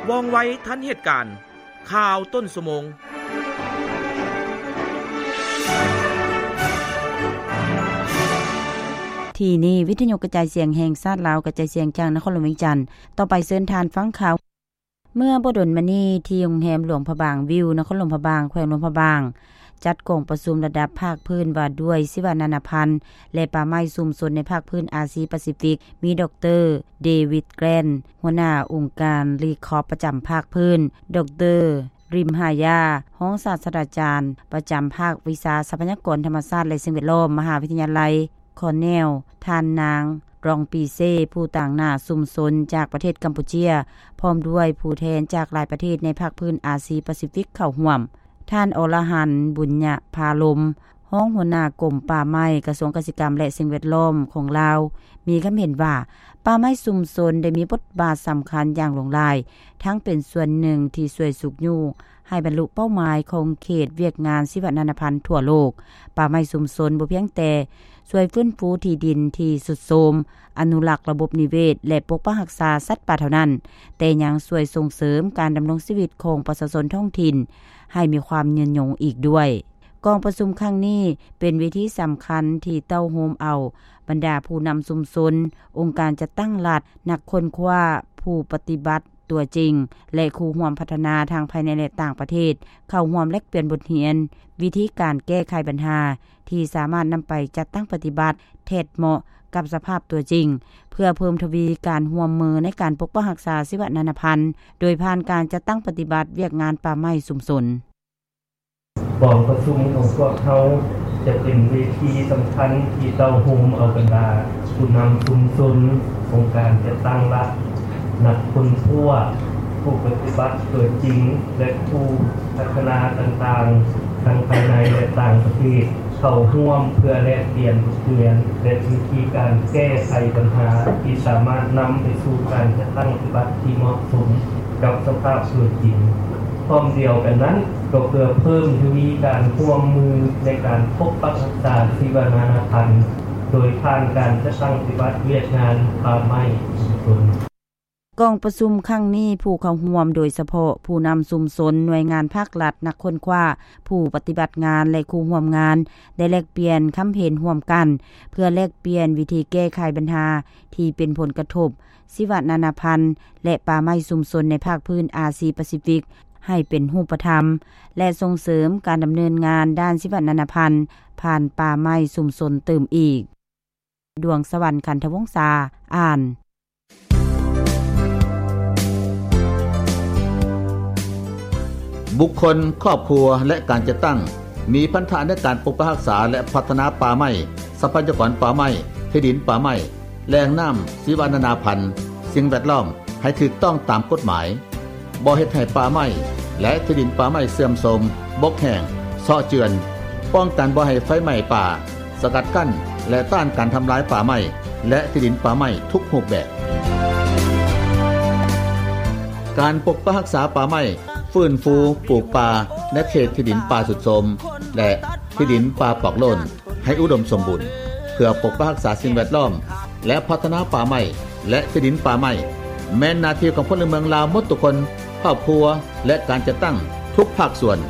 ว่องไวทันเหตุการณ์ข่าวต้นชั่วโมงที่นี่วิทยุกระจายเสียงแห่งชาติลาวกระจายเสียงจากนครหลวงเวียงจันทน์ต่อไปเชิญทานฟังข่าวเมื่อบ่ดนมานี้ที่โรงแรมหลวงพระบางวิวนครหลวงพระบางแขวงหลวงพระบางจัดกองประชุมระดับภาคพื้นว่าด้วยสิวนานาพันธุ์และป่าไม้ชุมชนในภาคพื้นอาซีแปซิฟิกมีดร.เดวิดแกรนหัวหน้าองค์การรีคอร์ประจำภาคพื้นดร.ริมหายาห้องศาสตราจารย์ประจำภาควิชาทรัพยากรธรรมชาติและสิ่งแวดล้อมมหาวิทยาลัยคอร์เนลท่านนางรองปีเซผู้ต่างหน้าชุมชนจากประเทศกัมพูเชียพร้อมด้วยผู้แทนจากหลายประเทศในภาคพื้นอาซีแปซิฟิกเข้าร่วมท่านอรหันต์บุญญะพาลมห้องหัวหน้ากรมป่าไม้กระทรวงเกษตรกรรมและสิ่งแวดล้อมของลาวมีความเห็นว่าป่าไม้ชุมชนได้มีบทบาทสำคัญอย่างหลงหลายทั้งเป็นส่วนหนึ่งที่ช่วยสุขอยู่ให้บรรลุเป้าหมายของเขตเวียกงานชีวนานาพันธุ์ทั่วโลกป่าไม้ชุมชนบ่เพียงแต่ช่วยฟื้นฟูที่ดินที่สุดโทรมอนุรักษ์ระบบนิเวศและปกป้องรักษาสัตว์ป่าเท่านั้นแต่ยังช่วยส่งเสริมการดำรงชีวิตของประชาชนท้องถิ่นให้มีความยืนยงอีกด้วยกองประชุมครั้งนี้เป็นวิธีสำคัญที่เต้าโฮมเอาบรรดาผู้นำชุมชนองค์การจัดตั้งรัฐนักค้นคว้าผู้ปฏิบัติตัวจริงและครูร่วมพัฒนาทางภายในและต่างประเทศเข้าร่วมแลกเปลี่ยนบทเรียนวิธีการแก้ไขปัญหาที่สามารถนำไปจัดตั้งปฏิบัติเท็จเหมาะกับสภาพตัวจริงเพื่อเพิ่มทวีการร่วมมือในการปกป้องรักษาชีวนานาพันธุ์โดยผ่านการจัดตั้งปฏิบัติเวียกงานป่าไม้ชุมชนกองประชุมของพวกเขาจะเป็นเวทีสำคัญที่เต้าโฮมเอาบรรดาผู้นำชุมชนองค์การจัดตั้งรัฐนักค้นคว้าผู้ปฏิบัติตัวจริงและผู้พัฒนาต่างๆทั้งภายในและต่างประเทศเข้าร่วมเพื่อแลกเปลี่ยนบทเรียนและวิธีการแก้ไขปัญหาที่สามารถนำไปสู่การจัดตั้งปฏิบัติที่เหมาะสมกับสภาพตัวจริงพร้อมเดียวกันนั้นก็เพื่อเพิ่มทวีการร่วมมือในการปกปักรักษาชีวนานาพันธุ์โดยผ่านการจัดตั้งปฏิบัติเวียกงานป่าไม้ชุมชนกองประชุมครั้งนี้ผู้เข้าร่วมโดยเฉพาะผู้นำชุมชนหน่วยงานภาครัฐนักค้นคว้าผู้ปฏิบัติงานและครูร่วมงานได้แลกเปลี่ยนความเห็นร่วมกันเพื่อแลกเปลี่ยนวิธีแก้ไขปัญหาที่เป็นผลกระทบชีวนานาพันธุ์และป่าไม้ชุมชนในภาคพื้นอาซีแปซิฟิกให้เป็นรูปธรรมและส่งเสริมการดำเนินงานด้านชีวนานาพันธุ์ผ่านป่าไม้ชุมชนเติมอีกดวงสวรรค์ขันธวงศ์อ่านบุคคลครอบครัวและการจัดตั้งมีพันธะในการปกปักรักษาและพัฒนาป่าไม้ทรัพยากรป่าไม้ที่ดินป่าไม้แหล่งน้ำชีวนานาพันธุ์สิ่งแวดล้อมให้ถูกต้องตามกฎหมายบ่เฮ็ดให้ป่าไม้และที่ดินป่าไม้เสื่อมโทรมบกแห้งเซาะเจือนป้องกันบ่ให้ไฟไหม้ป่าสกัดกั้นและต้านการทำลายป่าไม้และที่ดินป่าไม้ทุกรูปแบบการปกปักรักษาป่าไม้ฟื้นฟูปลูกป่าในเขตที่ดินป่าสุดโทรมและที่ดินป่าปอกโล้นให้อุดมสมบูรณ์เพื่อปกปักรักษาสิ่งแวดล้อมและพัฒนาป่าไม้และที่ดินป่าไม้แม้นหน้าที่ของพลเมืองลาวหมดทุกคนครอบครัวและการจัดตั้งทุกภาคส่วน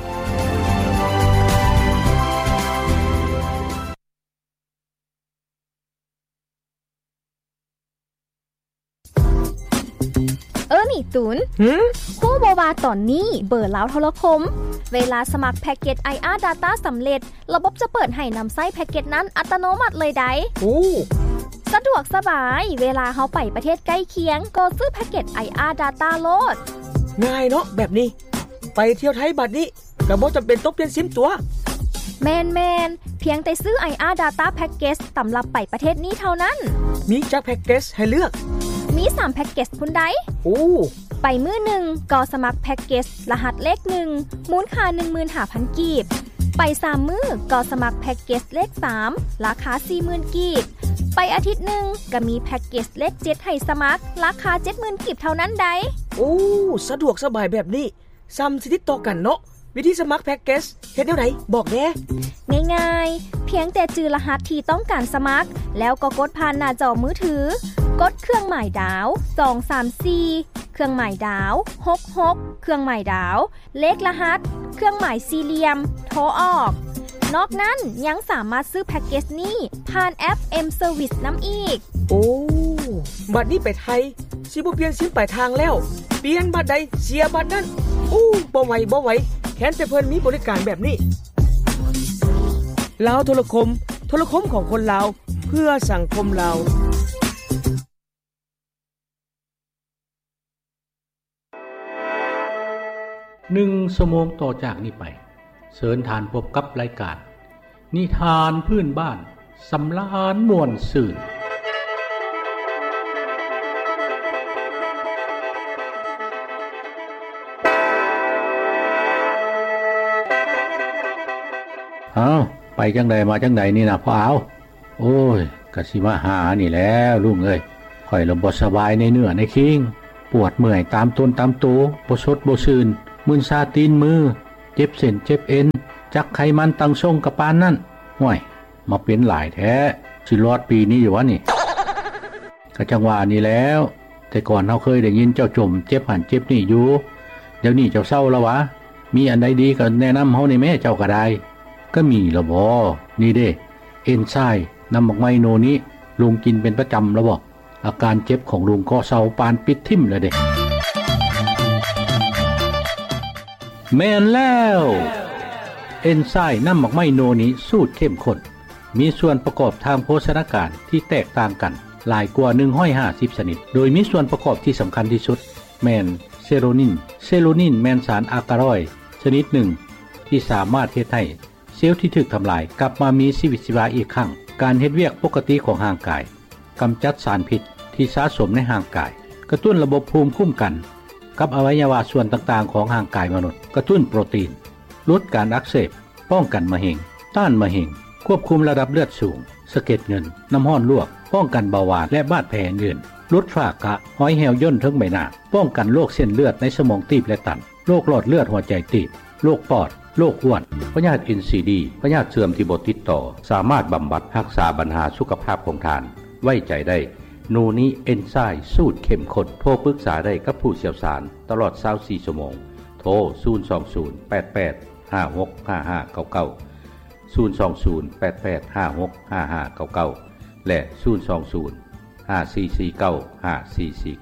นี่ตูนฮู้บ่ว่าตอนนี้เบอร์ลาวโทรคมเวลาสมัครแพ็กเกจ IR Data สำเร็จระบบจะเปิดให้นำใช้แพ็กเกจนั้นอัตโนมัติเลยได้สะดวกสบายเวลาเฮาไปประเทศใกล้เคียงก็ซื้อแพ็กเกจ IR Data โลดง่ายเนาะแบบนี้ไปเที่ยวไทยบัดนี้ก็บ่จำเป็นต้องเปลี่ยนซิมตัวแม่นเพียงแต่ซื้อ IR Data Package สำหรับไปประเทศนี้เท่านั้นมีจักแพ็กเกจให้เลือกมี3แพ็กเกจพุ่นใดไปมื้อ1ก็สมัครแพ็กเกจรหัสเลข1มูลค่า 15,000 กีบไป3มื้อก็สมัครแพ็กเกจเลข3ราคา 40,000 กีบไปอาทิตย์นึงก็มีแพ็กเกจเลข7ให้สมัครราคา 70,000 กีบเท่านั้นได้สะดวกสบายแบบนี้ซ้ำสิติดต่อกันเนาะวิธีสมัครแพ็กเกจเฮ็ดแนวใดบอกแน่ง่ายๆเพียงแต่จื่อรหัสที่ต้องการสมัครแล้วก็กดผ่านหน้าจอมือถือกดเครื่องหมายดาว234เครื่องหมายดาว66เครื่องหมายดาวเลขรหัสเครื่องหมายสี่เหลี่ยมโทรออกนอกนั้นยังสามารถซื้อแพ็กเกจนี้ผ่านแอป M Service น้ำอีกโอ้บัดนี้ไปไทยสิบ่เปลี่ยนซิมปลายทางแล้วเปลี่ยนบัดใดเสียบัดนั้นบ่ไหวแค้นแต่เพิ่นมีบริการแบบนี้ลาวโทรคมของคนลาวเพื่อสังคมลาว 1 ชั่วโมงต่อจากนี้ไปเชิญทานพบกับรายการนิทานพื้นบ้านสำราญม่วนซื่นไปจังใดมาจังใดนี่นะพ่อเอาโอ้ยกะสิมาหานี่แล้วลุงเอ้ยข่อยละบ่สบายในเนื้อในคิงปวดเมื่อยตามต้นตามโตบ่สดบ่ซื่นมึนซาตีนมือเจ็บเส้นเจ็บเอ็นจักไขมันตั้งทรงกะปานนั่นห่วยมาเป็นหลายแท้สิรอดปีนี้อยู่วะนี่ก็จังว่านี่แล้วแต่ก่อนเฮาเคยได้ยินเจ้าจมเจ็บหันเจ็บนี่อยู่เดี๋ยวนี้เจ้าเศร้าแล้ววะมีอันใดดีก็แนะนำเฮานี่แม่เจ้าก็ได้ก็มีละบ่นี่เด้เอนไซม์น้ำบักไม้โนนี้ลุงกินเป็นประจำแล้วบ่อาการเจ็บของลุงก็เศร้าปานปิดทิ่มแล้วเด้แม่นแล้วเอนไซม์น้ำบักไม้โนนี้สูตรเข้มข้นมีส่วนประกอบทางโภชนาการที่แตกต่างกันหลายกว่า150ชนิดโดยมีส่วนประกอบที่สำคัญที่สุดแม่นเซโรนินแม่นสารอากาลอยด์ชนิดหนึ่งที่สามารถเฮ็ดให้เซลล์ที่ถูกทำลายกลับมามีชีวิตชีวาอีกครั้งการเฮ็ดเวียกปกติของร่างกายกำจัดสารพิษที่สะสมในร่างกายกระตุ้นระบบภูมิคุ้มกันกับอวัยวะส่วนต่างๆของร่างกายมนุษย์กระตุ้นโปรตีนลดการอักเสบป้องกันมะเร็งต้านมะเร็งควบคุมระดับเลือดสูงสะเก็ดเงินน้ำร้อนลวกป้องกันเบาหวานและบาดแผลอื่นลดฝ้ากระห้อยแหวย่นทั้งใบหน้าป้องกันโรคเส้นเลือดในสมองตีบและตันโรคหลอดเลือดหัวใจตีบโรคปอดโรคอ้วนพยาธิ NCD พยาธิเสื่อมที่บ่ติดต่อสามารถบำบัดรักษาปัญหาสุขภาพของท่านไว้ใจได้โนนี้เอนไซม์สูตรเข้มข้นโทรปรึกษาได้กับผู้เชี่ยวชาญตลอด24ชั่วโมงโทร02088565599 และ02054495449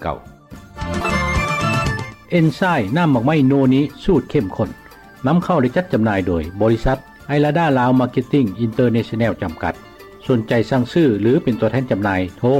เอนไซม์น้ำบักไม้โนนี้สูตรเข้มข้นนำเข้าและจัดจำหน่ายโดยบริษัทไอลาดาลาวมาร์เก็ตติ้งอินเตอร์เนชั่นแนลจำกัดสนใจสั่งซื้อหรือเป็นตัวแทนจำหน่ายโทร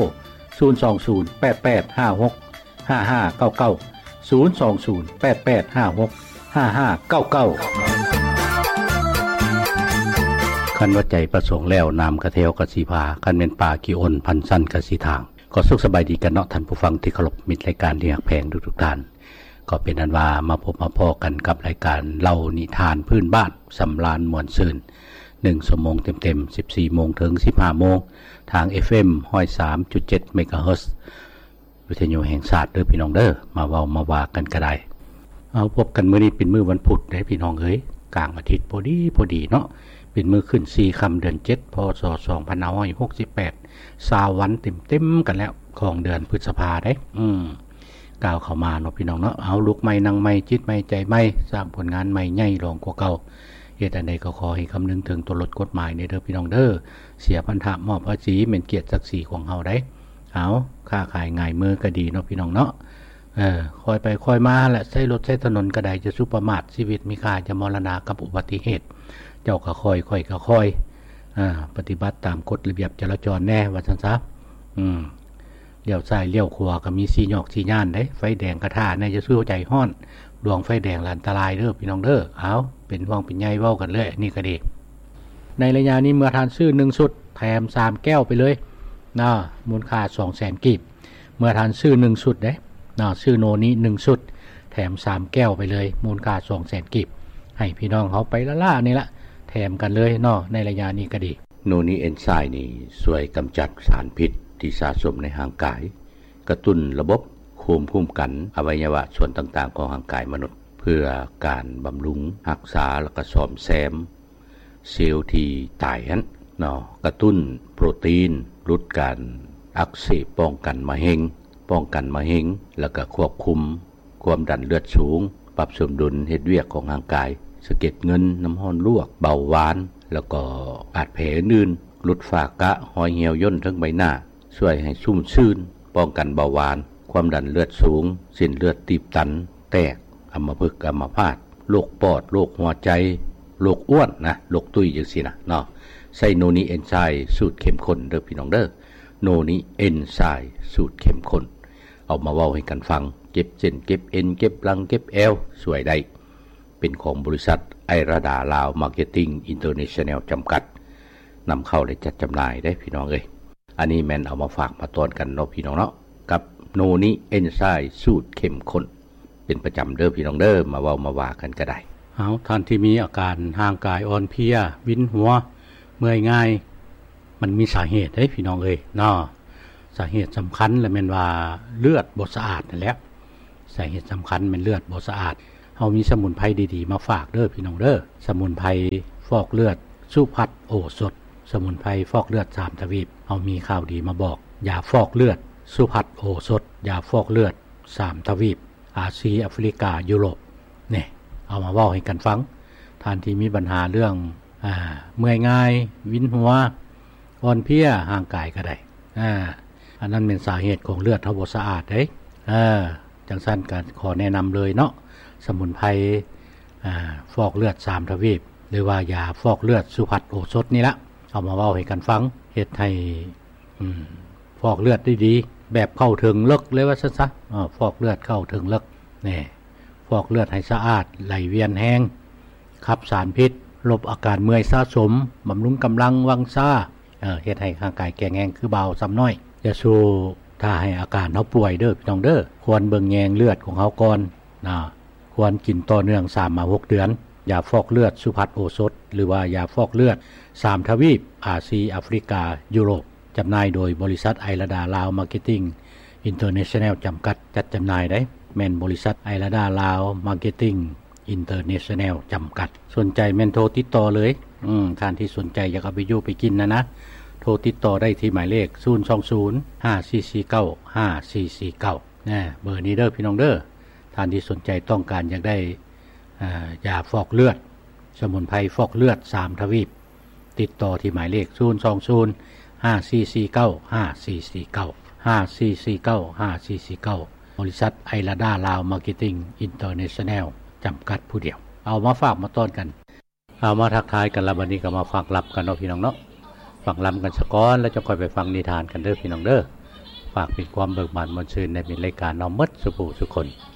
02088565599 คันว่าใจประสงค์แล้วนามกระเทวกสิพาคันเป็นป่ากิอ้นพันสั้นกสิทางก็สุขสบายดีกันเนาะท่านผู้ฟังที่เคารพมิตรรายการที่รักแพงทุกท่านก็เป็นอันว่ามาพบมาพอกันกับรายการเล่านิทานพื้นบ้านสำราญม่วนซื่น1 ชั่วโมงเต็มๆ 14 โมงถึง 15 โมงทาง FM 103.7 เมกะเฮิรตซ์วิทยุแห่งชาติเด้อพี่น้องเด้อมาเว้ามาว่ากันก็ได้เอาพบกันมื้อนี้เป็นมื้อวันพุธเด้อพี่น้องเอ้ยกลางอาทิตย์พอดีเนาะเป็นมื้อขึ้น4ค่ำเดือน7พศ2568 20วันเต็มๆกันแล้วของเดือนพฤษภาคมก้าวเข้ามาเนาะพี่น้องเนาะเอาลุกใหม่นั่งใหม่จิตใหม่ใจใหม่สร้างผลงานใหม่ใหญ่รองกว่าเก่าเฮ็ดอันใดก็ขอให้คำนึงถึงตัวลดกฎหมายในเด้อพี่น้องเด้อเสียพันธะมอบภาษีเป็นเกียรติศักดิ์ศรีของเฮาได้เอาค้าขายง่ายมือก็ดีเนาะพี่น้องเนาะคอยไปคอยมาแหละใช้รถใช้ถนนก็ได้จะสุประมาทชีวิตมีค่าจะมรณะกับอุบัติเหตุเจ้าก็คอยก็คอยปฏิบัติตามกฎระเบียบจราจรแน่ว่าซั่นซะเลี้ยวซ้ายเลี้ยวขวาก็มีสีหยอกสีย่านได้ไฟแดงกระท่าในจะสู้ใจฮ้อนดวงไฟแดงอันตรายเด้อพี่น้องเด้อเอาเป็นว่างเป็นใยเว้ากันเลยนี่ก็ดีในระยะนี้เมื่อทานซื้อ1ชุดแถม3แก้วไปเลยมูลค่า 200,000 กีบเมื่อทานซื้อ1ชุดเด้ซื้อโนนี้1ชุดแถม3แก้วไปเลยมูลค่า 200,000 กีบให้พี่น้องเขาไปละนี่ละแถมกันเลยในระยะนี้ก็ดีโนนี้เอนไซม์นี่ช่วยกำจัดสารพิษที่สะสมในร่างกายกระตุ้นระบบภูมิคุ้มกันอวัยวะส่วนต่างๆของร่างกายมนุษย์เพื่อการบำรุงรักษาและก็ซ่อมแซมเซลล์ที่ตายนั้นกระตุ้นโปรตีนลดการอักเสบป้องกันมะเร็งแล้วก็ควบคุมความดันเลือดสูงปรับสมดุลเฮ็ดเวียกของร่างกายสะเก็ดเงินน้ำร้อนลวกเบาหวานแล้วก็บาดแผลอื่นลดฝ้ากระหอยเหี่ยวย่นทั้งใบหน้าช่วยให้ชุ่มชื่นป้องกันเบาหวานความดันเลือดสูงเส้นเลือดตีบตันแตกอัมพฤกษ์อัมพาตโรคปอดโรคหัวใจโรคอ้วนนะโรคตุ้ยจังซี่นะเนาะใส่โนนิเอนไซม์สูตรเข้มข้นเด้อพี่น้องเด้อโนนิเอนไซม์สูตรเข้มข้นเอามาเว้าให้กันฟังเก็บเส้นเก็บเอ็นเก็บหลังเก็บแอวสวยได้เป็นของบริษัทไอราดาลาวมาร์เก็ตติ้งอินเตอร์เนชั่นแนลจำกัดนำเข้าและจัดจำหน่ายได้พี่น้องเอ้ยอันนี้แม่นเอามาฝากมาตอนกันเนาะพี่น้องเนาะกับโนนิเอนไซม์สูตรเข้มข้นเป็นประจำเด้อพี่น้องเด้อมาเว้ามาว่ากันก็ได้เอาท่านที่มีอาการร่างกายอ่อนเพลียวินหัวเมื่อยง่ายมันมีสาเหตุเด้พี่น้องเอ้ยเนาะสาเหตุสำคัญและแม่นว่าเลือดบ่สะอาดนั่นแหละสาเหตุสำคัญแม่นเลือดบ่สะอาดเฮามีสมุนไพรดีๆมาฝากเด้อพี่น้องเด้อสมุนไพรฟอกเลือดสุพัฒน์โอสถสมุนไพรฟอกเลือด3ทวีปเฮามีข่าวดีมาบอกยาฟอกเลือดสุพัฒน์โอสถยาฟอกเลือด3ทวีปอาเซียแอฟริกายุโรปนี่เอามาเว้าให้กันฟังท่านที่มีปัญหาเรื่องเมื่อยง่ายวินหัวอ่อนเพลียร่างกายก็ได้อันนั้นเป็นสาเหตุของเลือดเฮาบ่สะอาดเด้จังซั่นก็ขอแนะนำเลยเนาะสมุนไพรฟอกเลือด3ทวีปหรือว่ายาฟอกเลือดสุพัฒน์โอสถนี่ละเอามาเว้าให้กันฟังเฮ็ดให้ฟอกเลือดได้ดีแบบเข้าถึงลึกเลยว่าซั่นซะฟอกเลือดเข้าถึงลึกนี่ฟอกเลือดให้สะอาดไหลเวียนแห้งขับสารพิษลบอาการเมื่อยสะสมบำรุงกำลังวังซ่าเฮ็ดให้ร่างกายแข็งแรงคือเบาซ้ำน้อยอย่าสู้ถ้าให้อาการเฮาป่วยเด้อพี่น้องเด้อควรเบิ่งแยงเลือดของเฮาก่อนควรกินต่อเนื่อง 3-6 เดือนยาฟอกเลือดสุพัฒน์โอสถหรือว่ายาฟอกเลือด3ทวีปอาเซียแอฟริกายุโรปจำหน่ายโดยบริษัทไอราดาลาวมาร์เก็ตติ้งอินเตอร์เนชั่นแนลจำกัดจัดจำหน่ายได้แม่นบริษัทไอราดาลาวมาร์เก็ตติ้งอินเตอร์เนชั่นแนลจำกัดสนใจแม่นโทรติดต่อเลยท่านที่สนใจอยากเอาไปอยู่ไปกินนะโทรติดต่อได้ที่หมายเลข020-5449-5449เบอร์นี้เด้อพี่น้องเด้อท่านที่สนใจต้องการอยากได้ยาฟอกเลือดสมุนไพรฟอกเลือด3ทวีปติดต่อที่หมายเลข020-5449-5449 บริษัทไอราดาลาวมาร์เก็ตติ้งอินเตอร์เนชั่นแนลจำกัดผู้เดียวเอามาฝากมาต้อนกันเอามาทักทายกันแล้ววันนี้ก็มาฟังรับกันเนาะพี่น้องเนาะฟังลำกันสักก้อนแล้วจะค่อยไปฟังนิทานกันเด้อพี่น้องเด้อฝากเป็นความเบิกบานมนต์ชื่นในเป็นรายการน้อมมดสุภูสุคน